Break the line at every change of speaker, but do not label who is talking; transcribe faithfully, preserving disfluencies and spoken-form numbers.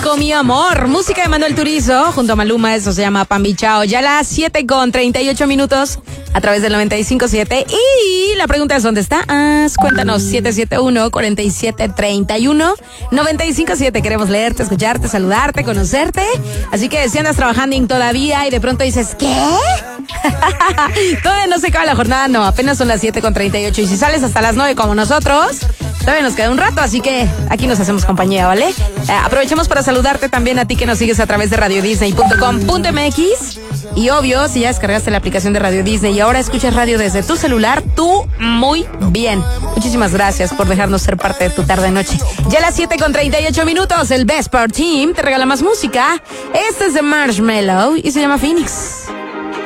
Paco, mi amor. Música de Manuel Turizo junto a Maluma, eso se llama Pambichao. Ya a las siete con treinta y ocho minutos a través del noventa y cinco punto siete. Y la pregunta es, ¿dónde estás? Cuéntanos, siete siete uno, cuatro siete tres uno, nueve cinco siete. Queremos leerte, escucharte, saludarte, conocerte. Así que si andas trabajando todavía y de pronto dices, ¿qué? Todavía no se acaba la jornada, no, apenas son las siete con treinta y ocho. Y si sales hasta las nueve como nosotros, todavía nos queda un rato, así que aquí nos hacemos compañía, ¿vale? Eh, aprovechemos para saludarte también a ti que nos sigues a través de radio disney punto com punto m x. Y obvio, si ya descargaste la aplicación de Radio Disney y ahora escuchas radio desde tu celular, tú muy bien. Muchísimas gracias por dejarnos ser parte de tu tarde-noche. Ya a las siete con treinta y ocho minutos, el Best Part Team te regala más música. Este es de Marshmello y se llama Phoenix.